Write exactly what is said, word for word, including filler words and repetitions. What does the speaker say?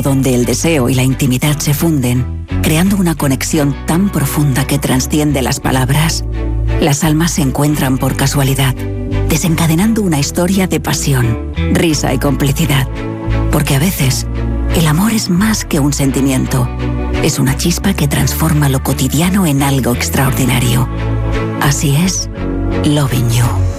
mundo donde el deseo y la intimidad se funden, creando una conexión tan profunda que trasciende las palabras, las almas se encuentran por casualidad, desencadenando una historia de pasión, risa y complicidad. Porque a veces, el amor es más que un sentimiento. Es una chispa que transforma lo cotidiano en algo extraordinario. Así es, Loving You.